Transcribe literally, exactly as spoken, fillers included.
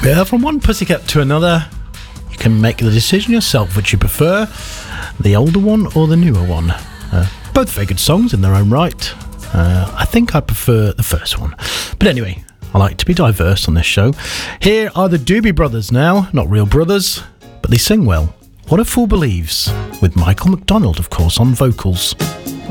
Yeah, from one pussycat to another, you can make the decision yourself which you prefer, the older one or the newer one. Uh, both very good songs in their own right. Uh, I think I prefer the first one. But anyway, I like to be diverse on this show. Here are the Doobie Brothers now, not real brothers, but they sing well. What a Fool Believes, with Michael McDonald, of course, on vocals.